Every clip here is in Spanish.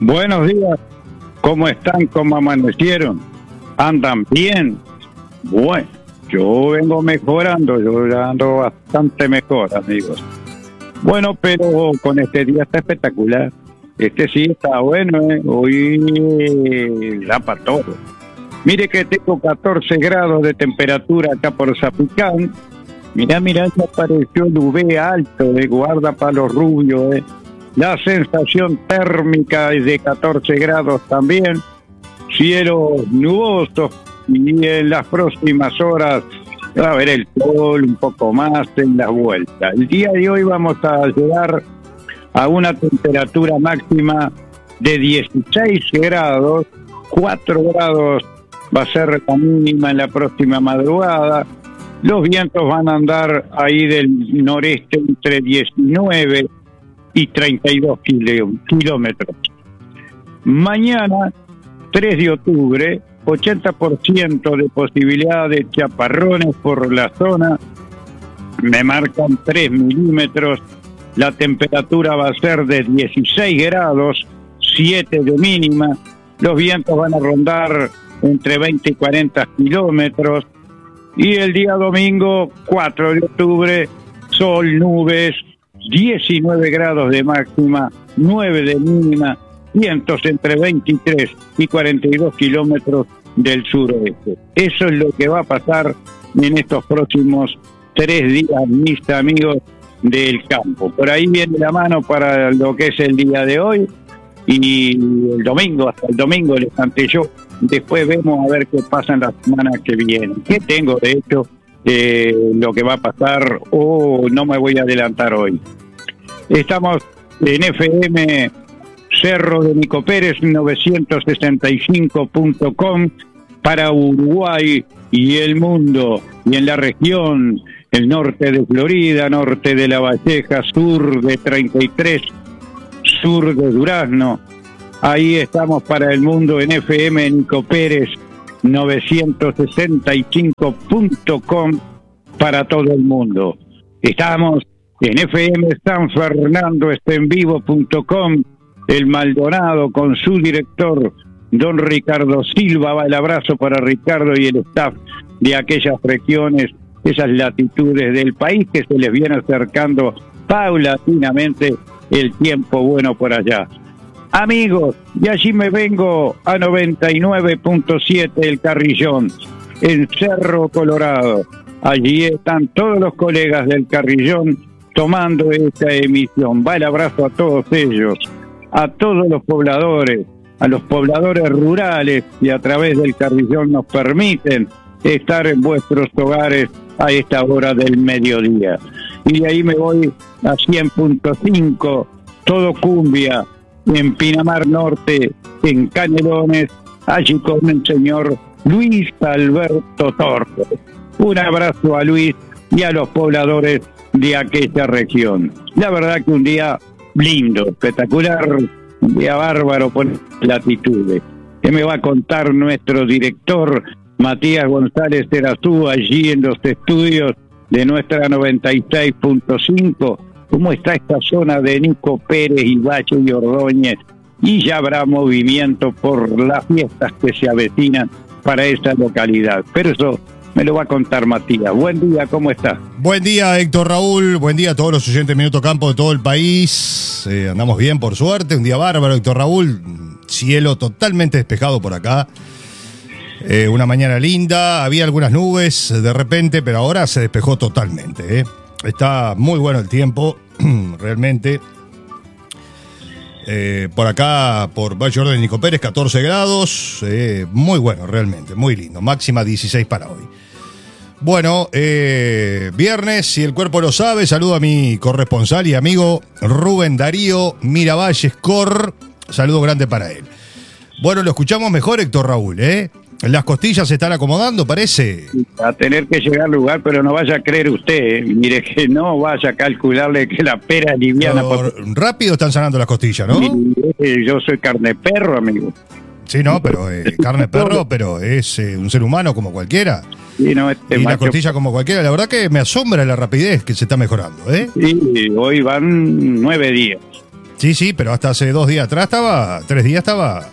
Buenos días, ¿cómo están? ¿Cómo amanecieron? ¿Andan bien? Bueno, yo vengo mejorando, yo ya ando bastante mejor, amigos. Bueno, pero con este día está espectacular. Este sí está bueno, hoy da para todo. Mire que tengo 14 grados de temperatura acá por Zapicán. Mirá, ya apareció el UV alto, guarda para los rubios, La sensación térmica es de 14 grados también. Cielos nubosos y en las próximas horas va a haber el sol un poco más en la vuelta. El día de hoy vamos a llegar a una temperatura máxima de 16 grados, 4 grados va a ser la mínima en la próxima madrugada. Los vientos van a andar ahí del noreste entre 19 y 32 kilómetros. Mañana, 3 de octubre, 80% de posibilidad de chaparrones por la zona, me marcan 3 milímetros, la temperatura va a ser de 16 grados, 7 de mínima, los vientos van a rondar entre 20 y 40 kilómetros, y el día domingo, 4 de octubre, sol, nubes, 19 grados de máxima, 9 de mínima, vientos entre 23 y 42 kilómetros del suroeste. Eso es lo que va a pasar en estos próximos 3 días, mis amigos del campo. Por ahí viene la mano para lo que es el día de hoy y el domingo, hasta el domingo les canté yo. Después vemos a ver qué pasa en la semana que viene. ¿Qué tengo de hecho? Lo que va a pasar o no me voy a adelantar hoy. Estamos en FM Cerro de Nico Pérez 965.com para Uruguay y el mundo y en la región, el norte de Florida, norte de La Valleja, sur de 33, sur de Durazno. Ahí estamos para el mundo en FM Nico Pérez 965.com para todo el mundo. Estamos en FM San Fernando, estenvivo.com, El Maldonado con su director, don Ricardo Silva. Va el abrazo para Ricardo y el staff de aquellas regiones, esas latitudes del país que se les viene acercando paulatinamente el tiempo bueno por allá. Amigos, y allí me vengo a 99.7 El Carrillón, en Cerro Colorado. Allí están todos los colegas del Carrillón tomando esta emisión. Va el abrazo a todos ellos, a todos los pobladores, a los pobladores rurales que a través del Carrillón nos permiten estar en vuestros hogares a esta hora del mediodía. Y de ahí me voy a 100.5, todo cumbia, en Pinamar Norte, en Canelones, allí con el señor Luis Alberto Torres. Un abrazo a Luis y a los pobladores de aquella región. La verdad que un día lindo, espectacular, un día bárbaro por latitudes. ¿Qué me va a contar nuestro director Matías González Erazú allí en los estudios de nuestra 96.5? ¿Cómo está esta zona de Nico Pérez y Valle y Ordóñez? Y ya habrá movimiento por las fiestas que se avecinan para esa localidad. Pero eso me lo va a contar Matías. Buen día, ¿cómo está? Buen día, Héctor Raúl. Buen día a todos los oyentes de Minuto Campo de todo el país. Andamos bien, por suerte. Un día bárbaro, Héctor Raúl. Cielo totalmente despejado por acá. Una mañana linda. Había algunas nubes de repente, pero ahora se despejó totalmente. Está muy bueno el tiempo, realmente. Por acá, por Valle Ordóñez y Nico Pérez, 14 grados. Muy bueno, realmente, muy lindo. Máxima 16 para hoy. Bueno, viernes, si el cuerpo lo sabe, saludo a mi corresponsal y amigo Rubén Darío Miravalles Cor. Saludo grande para él. Bueno, lo escuchamos mejor, Héctor Raúl, Las costillas se están acomodando, parece. A tener que llegar al lugar, pero no vaya a creer usted, mire que no vaya a calcularle que la pera es liviana. Rápido están sanando las costillas, ¿no? Yo soy carne perro, amigo. Sí, no, pero carne perro, pero es un ser humano como cualquiera. Sí, no, y la costilla como cualquiera. La verdad que me asombra la rapidez que se está mejorando, Sí, hoy van 9 días. Sí, pero hasta hace 2 días atrás 3 días estaba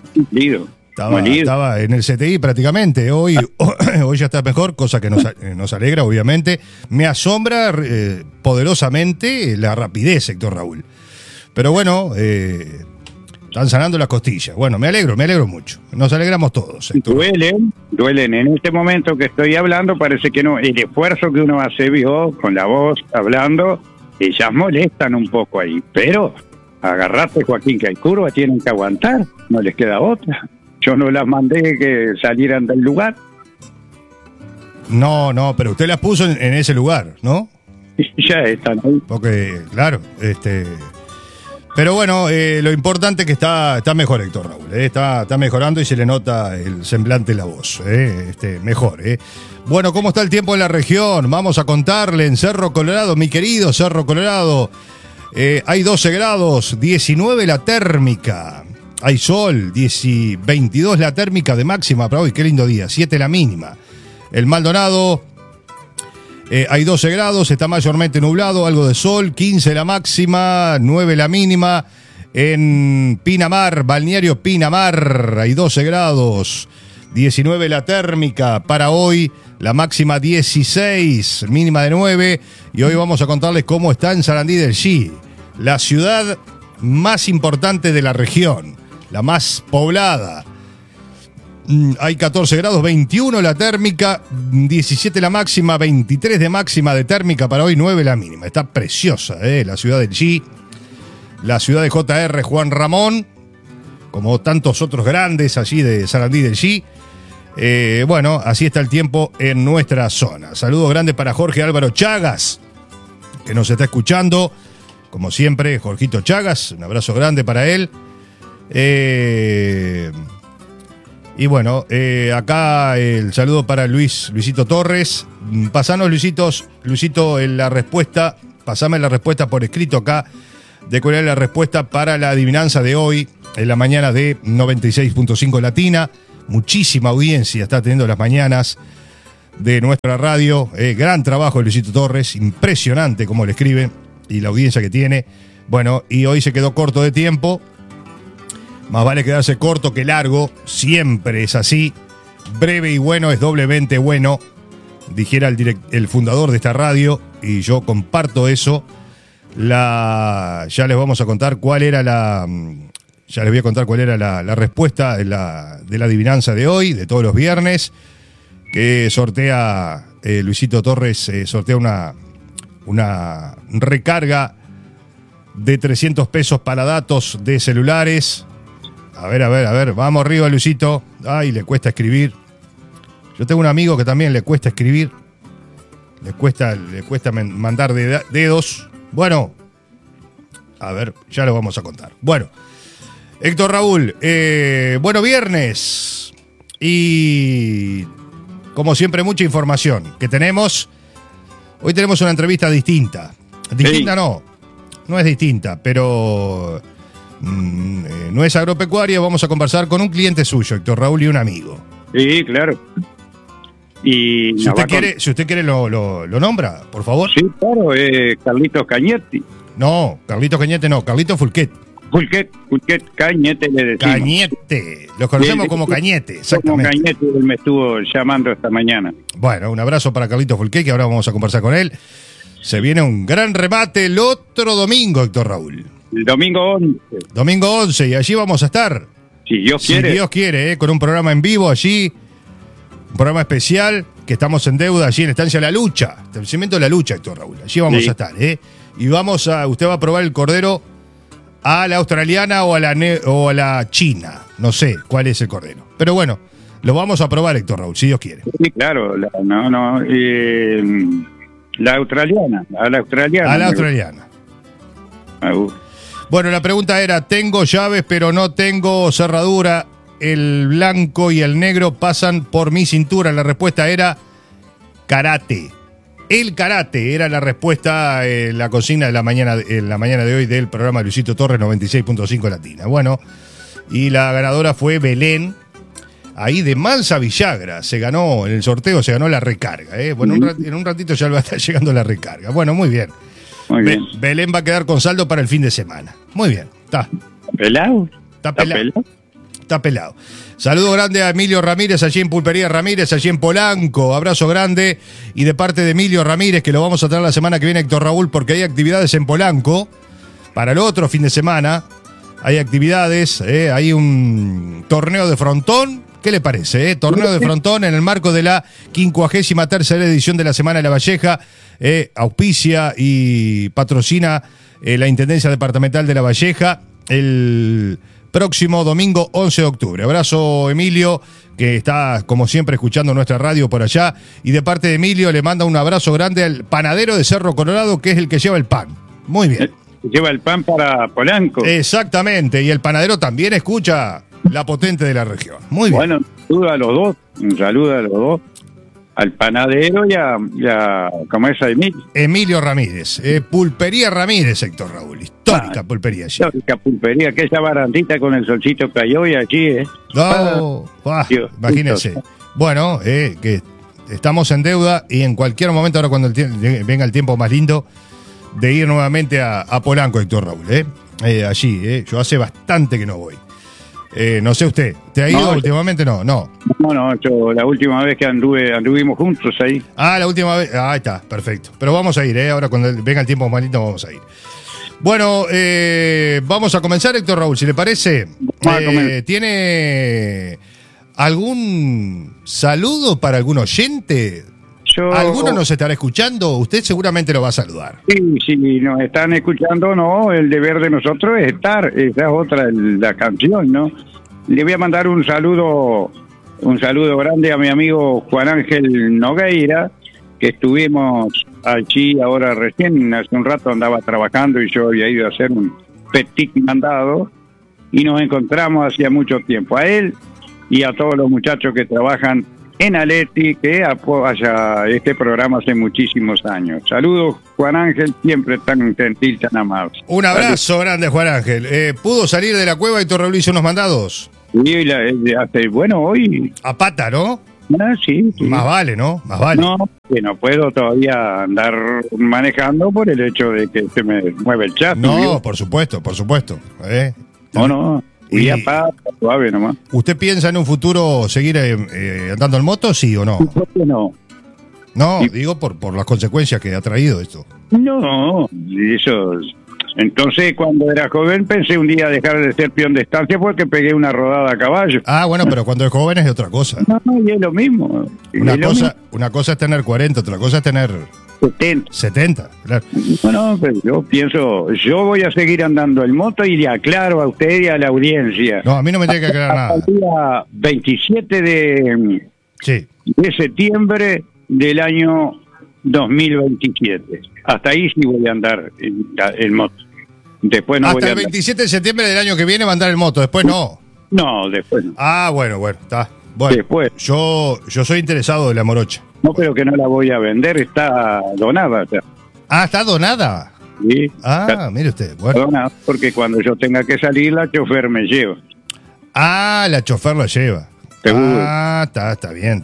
en el CTI prácticamente. Hoy ya está mejor, cosa que nos alegra, obviamente. Me asombra poderosamente la rapidez, Héctor Raúl. Pero bueno, están sanando las costillas. Bueno, me alegro mucho. Nos alegramos todos, Héctor. Duelen. En este momento que estoy hablando, parece que no. El esfuerzo que uno hace, vio, con la voz, hablando, ellas molestan un poco ahí. Pero agarrate, Joaquín, que hay curvas, tienen que aguantar. No les queda otra. Yo no las mandé que salieran del lugar. No, pero usted las puso en ese lugar, ¿no? Ya están ahí. Porque, claro, pero bueno, lo importante es que está mejor Héctor Raúl, está mejorando y se le nota el semblante de la voz, mejor. Bueno, ¿cómo está el tiempo en la región? Vamos a contarle en Cerro Colorado, mi querido Cerro Colorado. Hay 12 grados, 19 la térmica. Hay sol, 22 la térmica de máxima para hoy, qué lindo día, 7 la mínima. El Maldonado, hay 12 grados, está mayormente nublado, algo de sol, 15 la máxima, 9 la mínima. En Pinamar, balneario Pinamar, hay 12 grados, 19 la térmica para hoy, la máxima 16, mínima de 9. Y hoy vamos a contarles cómo está en Sarandí del Chi, la ciudad más importante de la región, la más poblada. Hay 14 grados, 21 la térmica, 17 la máxima, 23 de máxima de térmica para hoy, 9 la mínima. Está preciosa, la ciudad del Chi, la ciudad de J.R. Juan Ramón, como tantos otros grandes allí de Sarandí del Chi. Bueno, así está el tiempo en nuestra zona. Saludos grandes para Jorge Álvaro Chagas, que nos está escuchando, como siempre, Jorgito Chagas, un abrazo grande para él. Y bueno, acá el saludo para Luisito Torres. Pasanos, Luisito, en la respuesta, pasame la respuesta por escrito acá, de cuál es la respuesta para la adivinanza de hoy, en la mañana de 96.5 Latina. Muchísima audiencia está teniendo las mañanas de nuestra radio. Gran trabajo, Luisito Torres, impresionante cómo le escribe y la audiencia que tiene. Bueno, y hoy se quedó corto de tiempo. Más vale quedarse corto que largo, siempre es así. Breve y bueno es doblemente bueno, dijera el fundador de esta radio, y yo comparto eso. Ya les vamos a contar cuál era ya les voy a contar cuál era la respuesta de la adivinanza de hoy, de todos los viernes, que sortea Luisito Torres, sortea una recarga de 300 pesos para datos de celulares. A ver, vamos arriba, Luisito. Ay, le cuesta escribir. Yo tengo un amigo que también le cuesta escribir. Le cuesta mandar dedos. Bueno, a ver, ya lo vamos a contar. Bueno, Héctor Raúl, bueno, viernes. Y como siempre, mucha información que tenemos. Hoy tenemos una entrevista distinta. Distinta no es distinta, pero no es agropecuaria. Vamos a conversar con un cliente suyo, Héctor Raúl, y un amigo. Sí, claro. Y si usted quiere lo nombra, por favor. Sí, claro, Carlitos Cañete. No, Carlitos Cañete no, Carlitos Fulquet. Fulquet, Cañete le decimos. Cañete, los conocemos como Cañete, exactamente. Como Cañete, él me estuvo llamando esta mañana. Bueno, un abrazo para Carlitos Fulquet, que ahora vamos a conversar con él. Se viene un gran remate el otro domingo, Héctor Raúl. El domingo 11. Domingo 11, y allí vamos a estar. Si Dios quiere. Si Dios quiere, con un programa en vivo allí. Un programa especial, que estamos en deuda allí en Estancia La Lucha. Establecimiento de La Lucha, Héctor Raúl. Allí vamos a estar, Y usted va a probar el cordero a la australiana o a la china. No sé cuál es el cordero. Pero bueno, lo vamos a probar, Héctor Raúl, si Dios quiere. Sí, claro. La australiana. A la australiana. A la australiana. Bueno, la pregunta era, tengo llaves pero no tengo cerradura. El blanco y el negro pasan por mi cintura. La respuesta era karate. El karate era la respuesta, la consigna de la mañana de hoy del programa Luisito Torres 96.5 Latina. Bueno, y la ganadora fue Belén, ahí de Mansa Villagra. Se ganó, en el sorteo se ganó la recarga. Bueno, en un ratito ya va a estar llegando la recarga. Bueno, muy bien. Muy bien. Belén va a quedar con saldo para el fin de semana. Muy bien. Está. ¿Pelado? Está pelado. Está pelado. Saludo grande a Emilio Ramírez, allí en Pulpería Ramírez, allí en Polanco. Abrazo grande. Y de parte de Emilio Ramírez, que lo vamos a traer la semana que viene, Héctor Raúl, porque hay actividades en Polanco. Para el otro fin de semana hay actividades. Hay un torneo de frontón. ¿Qué le parece? Torneo de frontón en el marco de la 53ª edición de la Semana de la Valleja. Auspicia y patrocina la Intendencia Departamental de La Valleja el próximo domingo 11 de octubre. Abrazo, Emilio, que está como siempre escuchando nuestra radio por allá. Y de parte de Emilio le manda un abrazo grande al panadero de Cerro Colorado, que es el que lleva el pan. Muy bien. Lleva el pan para Polanco. Exactamente, y el panadero también escucha la potente de la región. Muy bien. Bueno, un saludo a los dos. Al panadero y a ¿cómo es? Emilio Ramírez, Pulpería Ramírez, Héctor Raúl, histórica pulpería allí. Histórica pulpería, aquella barandita con el solcito cayó y allí, No, imagínense. Bueno, que estamos en deuda y en cualquier momento, ahora cuando venga el tiempo más lindo, de ir nuevamente a Polanco, Héctor Raúl, allí, yo hace bastante que no voy. No sé usted, ¿te ha ido últimamente? No, yo la última vez que anduvimos juntos ahí. La última vez, ahí está, perfecto. Pero vamos a ir, ahora cuando venga el tiempo más lindo vamos a ir. Bueno, vamos a comenzar, Héctor Raúl, si le parece. ¿Tiene algún saludo para algún oyente? ¿Alguno nos estará escuchando? Usted seguramente lo va a saludar. Sí, nos están escuchando, no, el deber de nosotros es estar, esa es otra, la canción, ¿no? Le voy a mandar un saludo grande a mi amigo Juan Ángel Nogueira, que estuvimos allí ahora recién, hace un rato andaba trabajando y yo había ido a hacer un petit mandado y nos encontramos hacía mucho tiempo. A él y a todos los muchachos que trabajan en Aleti, que apoya este programa hace muchísimos años. Saludos, Juan Ángel, siempre tan gentil, tan amable. Un abrazo grande, Juan Ángel. ¿Pudo salir de la cueva y Héctor Raúl hizo unos mandados? Sí, bueno, hoy... A pata, ¿no? Sí. Más vale, ¿no? Más vale. No, que no puedo todavía andar manejando por el hecho de que se me mueve el chat. No, ¿vio? por supuesto. No. Y suave nomás. ¿Usted piensa en un futuro seguir andando en moto, sí o no? ¿Por qué no? No, digo por las consecuencias que ha traído esto. No, eso... Entonces, cuando era joven, pensé un día dejar de ser peón de estancia porque pegué una rodada a caballo. Bueno, pero cuando es joven es otra cosa. No, y es lo mismo. Una cosa es tener 40, otra cosa es tener 70, claro. Bueno, pero yo voy a seguir andando en moto y le aclaro a usted y a la audiencia. No, a mí no me tiene que aclarar nada. El día 27 de septiembre del año 2027. Hasta ahí sí voy a andar en moto. Después no hasta voy a el 27 de septiembre del año que viene va a andar en moto, después no. No, después no. Bueno, está. Bueno, después. Yo soy interesado de la morocha. No, pero que no la voy a vender, está donada. ¿Está donada? Sí. Mire usted. Bueno. Donada, porque cuando yo tenga que salir, la chofer me lleva. La chofer la lleva. Seguro. Está bien.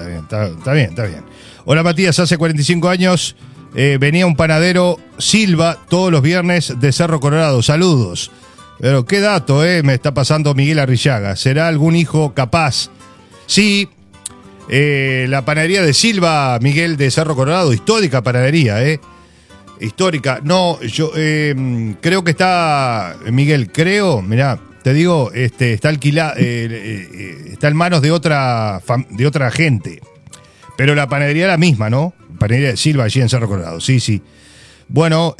Hola, Matías, hace 45 años venía un panadero Silva todos los viernes de Cerro Colorado. Saludos. Pero qué dato, me está pasando Miguel Arrillaga. ¿Será algún hijo capaz? Sí, la panadería de Silva, Miguel, de Cerro Colorado, histórica panadería, histórica. No, yo creo que está, Miguel, mirá, te digo, está alquilada, está en manos de otra gente. Pero la panadería es la misma, ¿no? Panadería de Silva, allí en Cerro Colorado, sí. Bueno,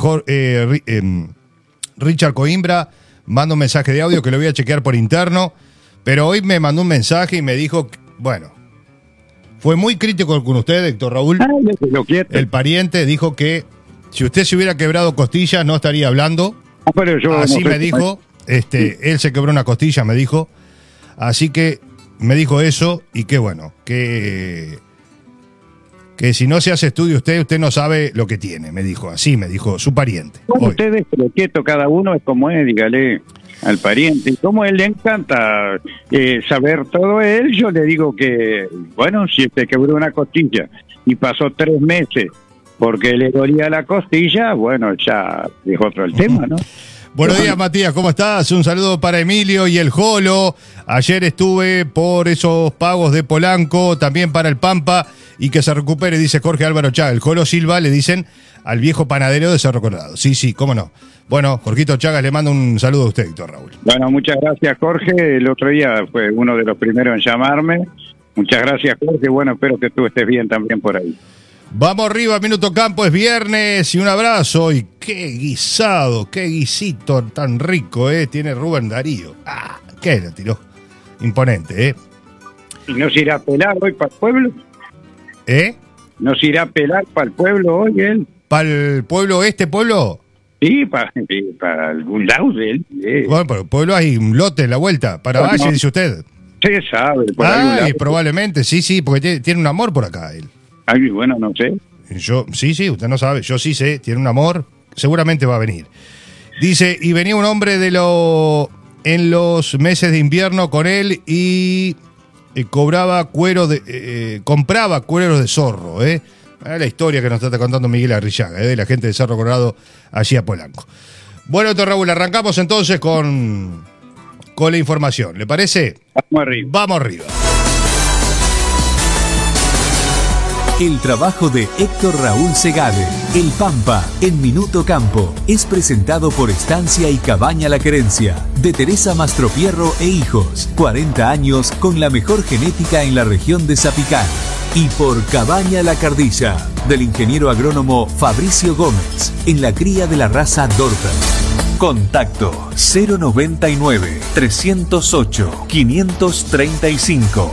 Richard Coimbra manda un mensaje de audio que lo voy a chequear por interno, pero hoy me mandó un mensaje y me dijo, fue muy crítico con usted, Héctor Raúl. El pariente dijo que si usted se hubiera quebrado costillas no estaría hablando. Pero yo así no me dijo, él se quebró una costilla, me dijo. Así que me dijo eso y que bueno, que si no se hace estudio usted no sabe lo que tiene, me dijo. Así me dijo su pariente. Bueno, ustedes, pero quieto, cada uno es como es, dígale al pariente. Y como a él le encanta saber todo él, yo le digo que, bueno, si se quebró una costilla y pasó 3 meses porque le dolía la costilla, bueno, ya es otro el tema, ¿no? Buenos días, Matías, ¿cómo estás? Un saludo para Emilio y el Jolo. Ayer estuve por esos pagos de Polanco, también para el Pampa, y que se recupere, dice Jorge Álvaro Chaga. El Jolo Silva le dicen al viejo panadero de Cerro Colorado. Sí, cómo no. Bueno, Jorgito Chagas le mando un saludo a usted, Víctor Raúl. Bueno, muchas gracias, Jorge. El otro día fue uno de los primeros en llamarme. Muchas gracias, Jorge. Bueno, espero que tú estés bien también por ahí. Vamos arriba, Minuto Campo, es viernes y un abrazo. Y qué guisado, qué guisito tan rico, tiene Rubén Darío. ¿Qué le tiró? Imponente, ¿Y no se irá a pelar hoy para el pueblo? ¿No se irá a pelar para el pueblo hoy él? ¿Para el pueblo pueblo? Sí, para algún lado de él. Bueno, para el pueblo hay un lote en la vuelta. Para Valle, no, dice usted. Se sabe. Por algún lado. Probablemente, sí, porque tiene un amor por acá él. Ay, bueno, no sé. Sí, usted no sabe. Yo sí sé, tiene un amor. Seguramente va a venir. Dice, y venía un hombre en los meses de invierno con él y compraba cueros de zorro, La historia que nos está contando Miguel Arrillaga, de la gente de Cerro Colorado allí a Polanco. Bueno, doctor Raúl, arrancamos entonces con la información. ¿Le parece? Vamos arriba. El trabajo de Héctor Raúl Segade, El Pampa, en Minuto Campo, es presentado por Estancia y Cabaña La Querencia, de Teresa Mastropierro e Hijos, 40 años con la mejor genética en la región de Zapicán. Y por Cabaña La Cardilla, del ingeniero agrónomo Fabricio Gómez, en la cría de la raza Dorper. Contacto 099-308-535.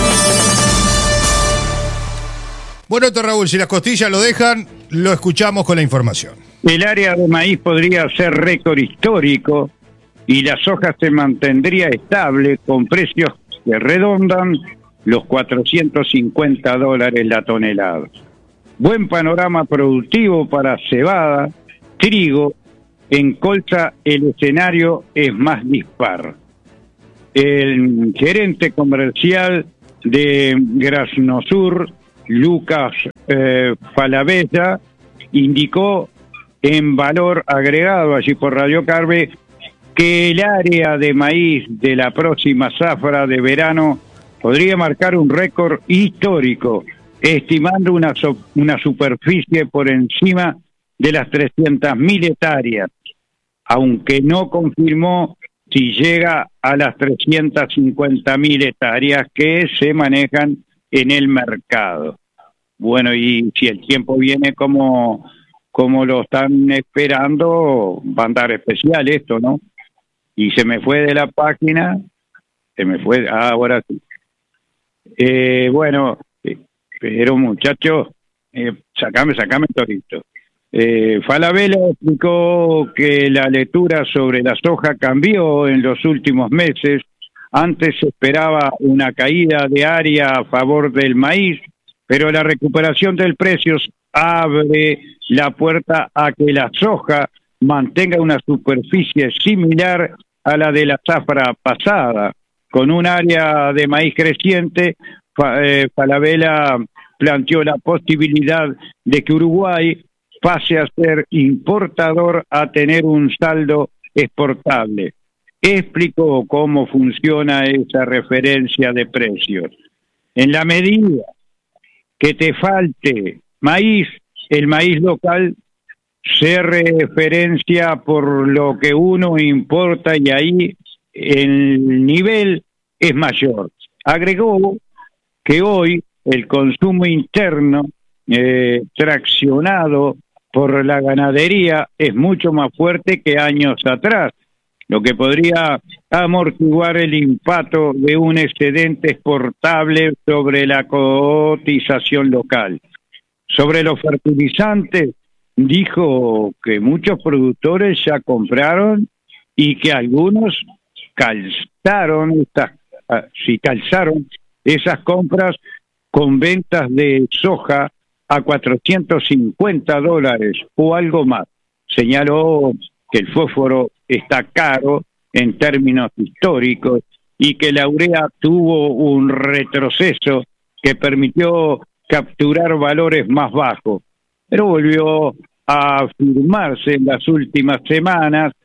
Bueno, doctor Raúl, si las costillas lo dejan, lo escuchamos con la información. El área de maíz podría ser récord histórico y la soja se mantendría estable con precios que redondan los $450 la tonelada. Buen panorama productivo para cebada, trigo. En colza el escenario es más dispar. El gerente comercial de Grasnosur, Lucas Falabella, indicó en valor agregado allí por Radio Carve que el área de maíz de la próxima zafra de verano podría marcar un récord histórico, estimando una superficie por encima de las 300.000 hectáreas, aunque no confirmó si llega a las 350.000 hectáreas que se manejan en el mercado. Bueno, y si el tiempo viene como lo están esperando, va a andar especial esto, ¿no? Y se me fue de la página, ahora sí. Bueno, pero muchachos, sacame torito. Falabella explicó que la lectura sobre la soja cambió en los últimos meses. Antes se esperaba una caída de área a favor del maíz, pero la recuperación del precio abre la puerta a que la soja mantenga una superficie similar a la de la zafra pasada. Con un área de maíz creciente, Falabella planteó la posibilidad de que Uruguay pase a ser importador a tener un saldo exportable. Explicó cómo funciona esa referencia de precios. En la medida que te falte maíz, el maíz local se referencia por lo que uno importa y ahí el nivel es mayor. Agregó que hoy el consumo interno traccionado por la ganadería es mucho más fuerte que años atrás, lo que podría amortiguar el impacto de un excedente exportable sobre la cotización local. Sobre los fertilizantes, dijo que muchos productores ya compraron y que algunos calzaron esas compras con ventas de soja a $450 o algo más. Señaló que el fósforo está caro en términos históricos y que la urea tuvo un retroceso que permitió capturar valores más bajos, pero volvió a afirmarse en las últimas semanas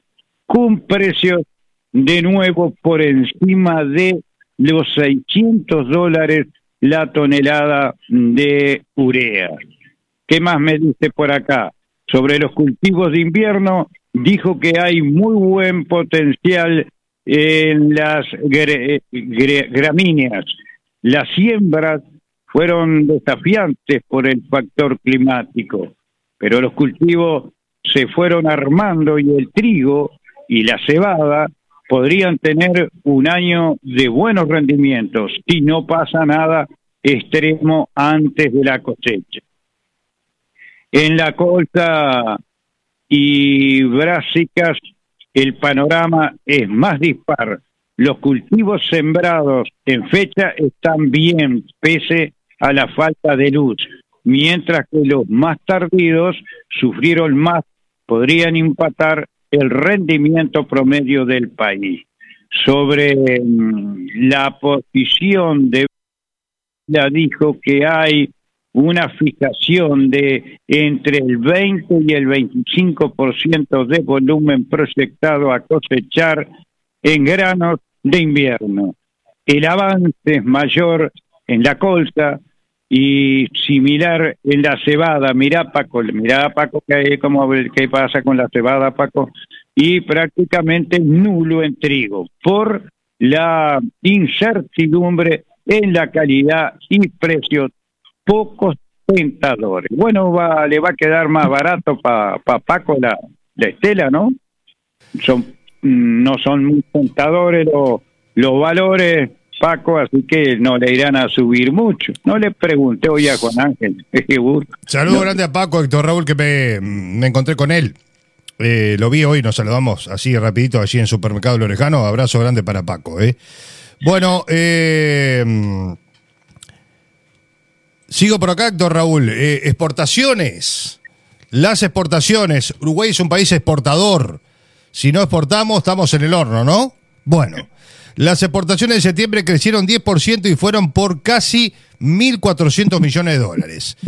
con precios de nuevo por encima de los $600 la tonelada de urea. ¿Qué más me dice por acá? Sobre los cultivos de invierno, dijo que hay muy buen potencial en las gramíneas. Las siembras fueron desafiantes por el factor climático, pero los cultivos se fueron armando y el trigo y la cebada podrían tener un año de buenos rendimientos si no pasa nada extremo antes de la cosecha. En la colza y brásicas el panorama es más dispar. Los cultivos sembrados en fecha están bien, pese a la falta de luz, mientras que los más tardíos sufrieron más, podrían impactar el rendimiento promedio del país. Sobre la posición de Vela, dijo que hay una fijación de entre el 20 y el 25% de volumen proyectado a cosechar en granos de invierno. El avance es mayor en la colza y similar en la cebada. Mirá Paco, qué pasa con la cebada, Paco, y prácticamente nulo en trigo por la incertidumbre en la calidad y precios pocos tentadores. Bueno, le va a quedar más barato para Paco la estela, ¿no? No son muy tentadores los valores, Paco, así que no le irán a subir mucho. No le pregunté hoy a Juan Ángel. Saludo grande a Paco, Héctor Raúl, que me encontré con él. Lo vi hoy, nos saludamos así rapidito allí en Supermercado Lorejano. Abrazo grande para Paco. Bueno, sigo por acá, Héctor Raúl. Exportaciones. Las exportaciones. Uruguay es un país exportador. Si no exportamos, estamos en el horno, ¿no? Bueno, las exportaciones de septiembre crecieron 10% y fueron por casi 1.400 millones de dólares.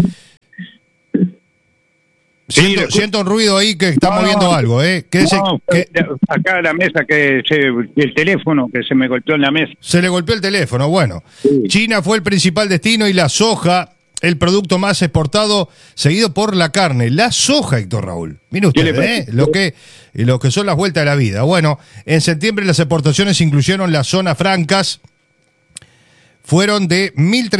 Siento un ruido ahí que está moviendo algo, ¿eh? Acá a la mesa, el teléfono que se me golpeó en la mesa. Se le golpeó el teléfono, bueno. Sí. China fue el principal destino y la soja, el producto más exportado, seguido por la carne. La soja, Héctor Raúl. Mire usted, lo que son las vueltas de la vida. Bueno, en septiembre las exportaciones incluyeron las zonas francas. Fueron de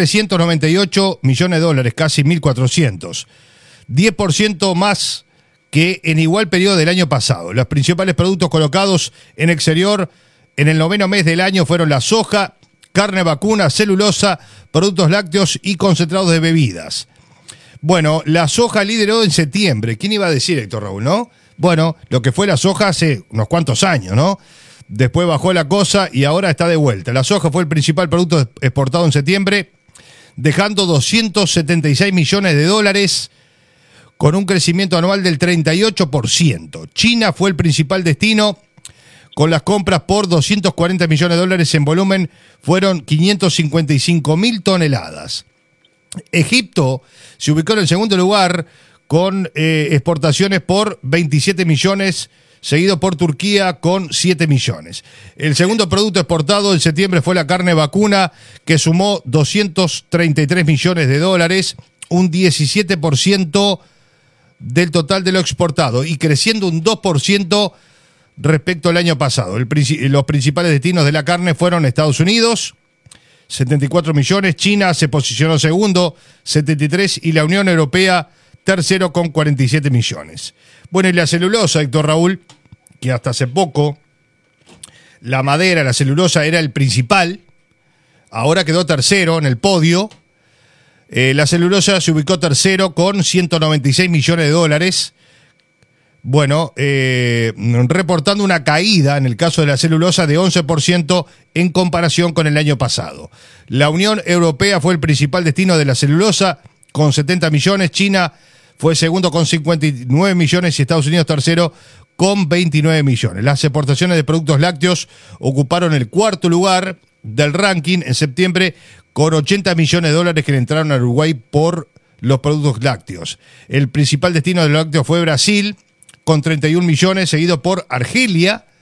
1.398 millones de dólares, casi 1.400. 10% más que en igual periodo del año pasado. Los principales productos colocados en exterior en el noveno mes del año fueron la soja, carne vacuna, celulosa, productos lácteos y concentrados de bebidas. Bueno, la soja lideró en septiembre. ¿Quién iba a decir, Héctor Raúl, no? Bueno, lo que fue la soja hace unos cuantos años, ¿no? Después bajó la cosa y ahora está de vuelta. La soja fue el principal producto exportado en septiembre, dejando 276 millones de dólares con un crecimiento anual del 38%. China fue el principal destino, con las compras por 240 millones de dólares en volumen, fueron 555.000 toneladas. Egipto se ubicó en el segundo lugar con exportaciones por 27 millones, seguido por Turquía con 7 millones. El segundo producto exportado en septiembre fue la carne vacuna, que sumó 233 millones de dólares, un 17% del total de lo exportado y creciendo un 2% respecto al año pasado. Los principales destinos de la carne fueron Estados Unidos, 74 millones, China se posicionó segundo, 73, y la Unión Europea tercero con 47 millones. Bueno, y la celulosa, Héctor Raúl, que hasta hace poco la madera, la celulosa era el principal, ahora quedó tercero en el podio. La celulosa se ubicó tercero con 196 millones de dólares. Bueno, reportando una caída en el caso de la celulosa de 11% en comparación con el año pasado. La Unión Europea fue el principal destino de la celulosa con 70 millones. China fue segundo con 59 millones y Estados Unidos tercero con 29 millones. Las exportaciones de productos lácteos ocuparon el cuarto lugar del ranking en septiembre, con 80 millones de dólares que le entraron a Uruguay por los productos lácteos. El principal destino de los lácteos fue Brasil, con 31 millones, seguido por Argelia,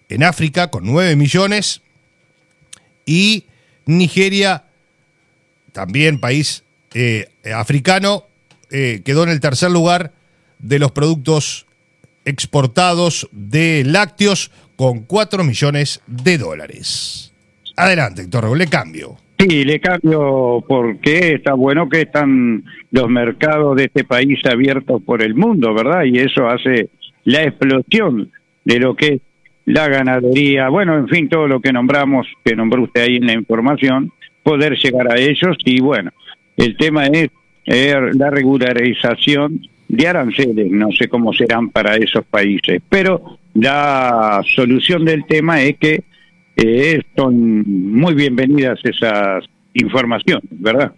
en África con 9 millones y Nigeria, también país africano, quedó en el tercer lugar de los productos exportados de lácteos con 4 millones de dólares. Adelante, Héctor Raúl, le cambio. Sí, le cambio porque está bueno que están los mercados de este país abiertos por el mundo, ¿verdad? Y eso hace la explosión de lo que es la ganadería, bueno, en fin, todo lo que nombramos, que nombró usted ahí en la información, poder llegar a ellos. Y bueno, el tema es la regularización de aranceles, no sé cómo serán para esos países, pero la solución del tema es que son muy bienvenidas esas informaciones, ¿verdad?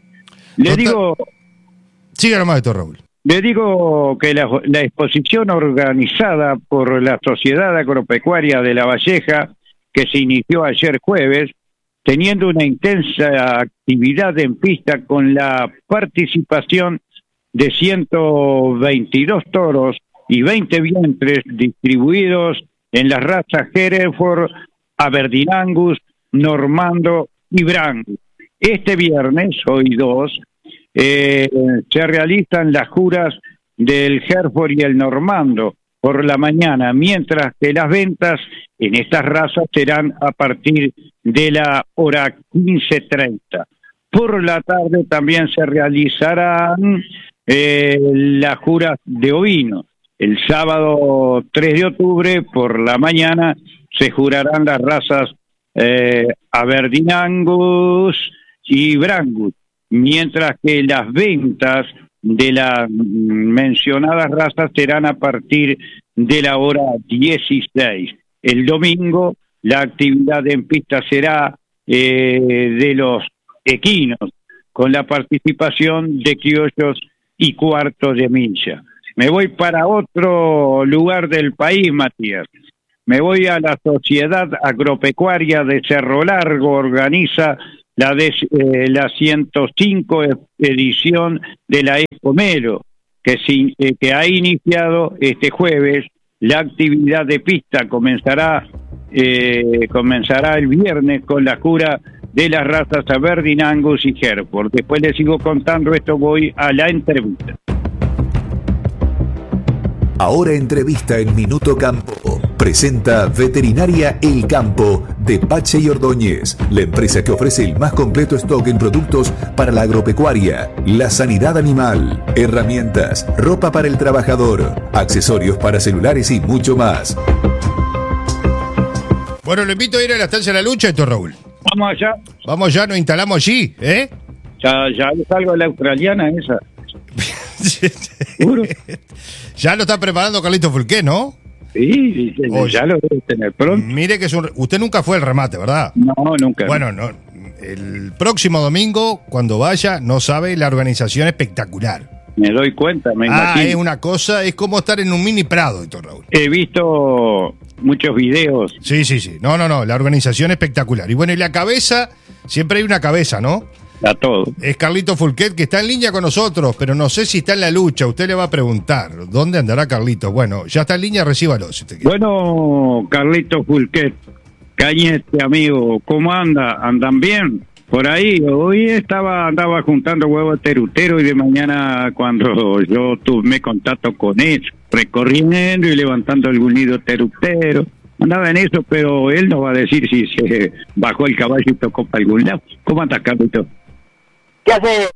Siga nomás, Héctor Raúl. Le digo que la exposición organizada por la Sociedad Agropecuaria de La Valleja, que se inició ayer jueves, teniendo una intensa actividad en pista con la participación de 122 toros y 20 vientres distribuidos en las razas Hereford, Aberdeen Angus, Normando y Brangus. Este viernes, hoy 2, se realizan las juras del Hereford y el Normando por la mañana, mientras que las ventas en estas razas serán a partir de la hora 15:30. Por la tarde también se realizarán las juras de ovinos. El sábado 3 de octubre, por la mañana, se jurarán las razas Aberdeen Angus y Brangus, mientras que las ventas de las mencionadas razas serán a partir de la hora 16. El domingo la actividad en pista será de los equinos, con la participación de criollos y cuartos de milla. Me voy para otro lugar del país, Matías. Me voy a la Sociedad Agropecuaria de Cerro Largo, organiza la 105 edición de la Expo Melo, que ha iniciado este jueves. La actividad de pista comenzará el viernes con la jura de las razas Aberdeen Angus y Hereford. Después les sigo contando esto, voy a la entrevista. Ahora entrevista en Minuto Campo. Presenta Veterinaria El Campo de Pache y Ordóñez, la empresa que ofrece el más completo stock en productos para la agropecuaria, la sanidad animal, herramientas, ropa para el trabajador, accesorios para celulares y mucho más. Bueno, lo invito a ir a la estancia de la lucha, Héctor Raúl. Vamos allá. Vamos allá, nos instalamos allí, ¿eh? Ya salgo de la australiana esa. ¿Seguro? Ya lo está preparando Carlito Fulqué, ¿no? Sí, ya lo debe tener pronto. Mire que usted nunca fue al remate, ¿verdad? No, nunca. Bueno, no. El próximo domingo, cuando vaya, no sabe, la organización espectacular. Me doy cuenta, me imagino. Es una cosa, es como estar en un mini Prado, Héctor Raúl. He visto muchos videos. Sí. No, la organización espectacular. Y bueno, y la cabeza, siempre hay una cabeza, ¿no? A todo. Es Carlito Fulquet, que está en línea con nosotros, pero no sé si está en la lucha. Usted le va a preguntar, ¿dónde andará Carlito? Bueno, ya está en línea, recíbalo si usted quiere. Bueno, Carlito Fulquet, Cañete, amigo, ¿cómo anda? ¿Andan bien? Por ahí, hoy andaba juntando huevos terutero y de mañana cuando yo tuve contacto con él, recorriendo y levantando algún nido terutero. Andaba en eso, pero él no va a decir si se bajó el caballo y tocó para algún lado. ¿Cómo anda, Carlito? ¿Qué hace?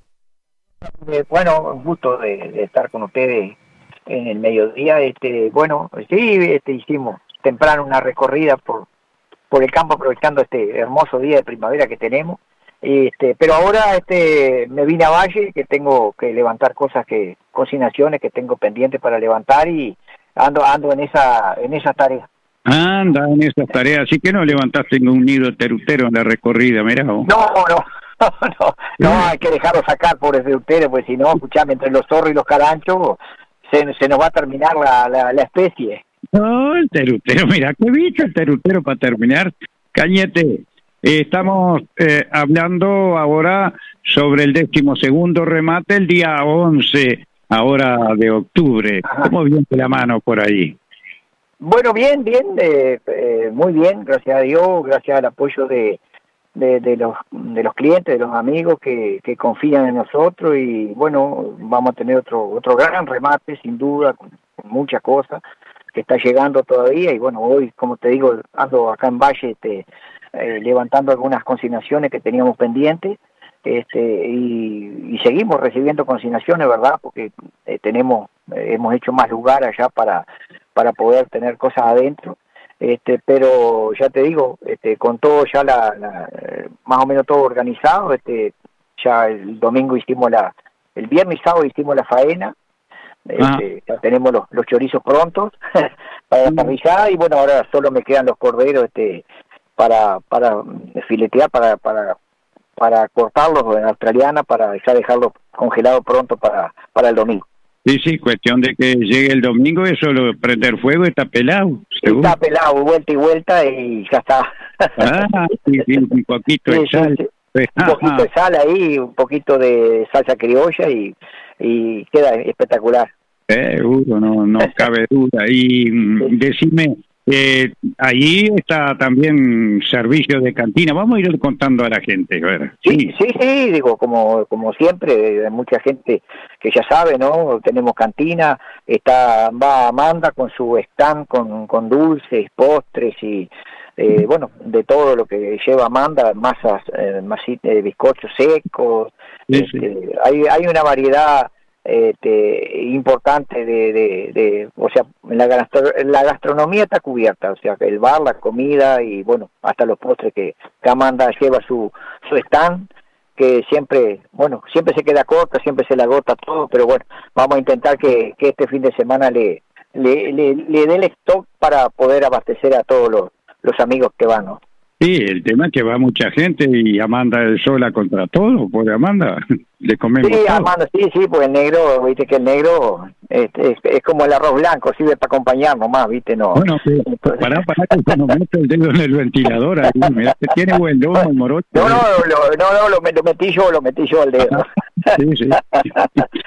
Bueno, un gusto de estar con ustedes en el mediodía. Bueno, sí, hicimos temprano una recorrida por el campo aprovechando este hermoso día de primavera que tenemos. Pero ahora me vine a Valle, que tengo que levantar consignaciones que tengo pendientes para levantar y ando en esa tarea. Anda en esas tareas, así que no levantaste un nido terutero en la recorrida, mirá vos. No, hay que dejarlo sacar, pobres de ustedes, pues si no, escuchame, entre los zorros y los caranchos se nos va a terminar la especie. No, el terutero, mira, qué bicho el terutero para terminar. Cañete, estamos hablando ahora sobre el 12º remate, el día 11, ahora de octubre. Ajá. ¿Cómo viene la mano por ahí? Bueno, bien, muy bien, gracias a Dios, gracias al apoyo de los clientes, de los amigos que confían en nosotros, y bueno, vamos a tener otro gran remate, sin duda, con muchas cosas que está llegando todavía. Y bueno, hoy, como te digo, ando acá en Valle levantando algunas consignaciones que teníamos pendientes, y seguimos recibiendo consignaciones, ¿verdad? Porque hemos hecho más lugar allá para poder tener cosas adentro. Pero ya te digo, con todo ya más o menos todo organizado. Ya el domingo el viernes y sábado hicimos la faena. Ya tenemos los chorizos prontos para la parrillada, y bueno, ahora solo me quedan los corderos para filetear, para cortarlos en australiana, para ya dejarlos congelados pronto para el domingo. Sí, cuestión de que llegue el domingo, eso lo prender fuego está pelado. ¿Seguro? Está pelado, vuelta y vuelta, y ya está. Sí, un poquito de sal. Sí. Un poquito de sal ahí, un poquito de salsa criolla, y queda espectacular. Seguro, no cabe duda. Y decime, allí está también servicio de cantina. Vamos a ir contando a la gente, ¿verdad? Sí, digo, como siempre, mucha gente que ya sabe, ¿no? Tenemos cantina, va Amanda con su stand con dulces, postres y bueno, de todo lo que lleva Amanda, masas, bizcochos secos. Sí. Hay una variedad importante o sea, la gastronomía está cubierta, o sea, el bar, la comida y bueno, hasta los postres que Amanda lleva su stand, que siempre se queda corta, siempre se le agota todo, pero bueno, vamos a intentar que este fin de semana le dé el stock para poder abastecer a todos los amigos que van, ¿no? Sí, el tema es que va mucha gente y Amanda es sola contra todo, por Amanda le comemos Sí, todo. Amanda, sí, pues el negro, viste que el negro es como el arroz blanco, sirve para acompañar nomás, viste, no. Bueno, pará que cuando meto el dedo en el ventilador, ahí, mira que tiene buen lomo el morocho. No, lo metí yo el dedo. Sí.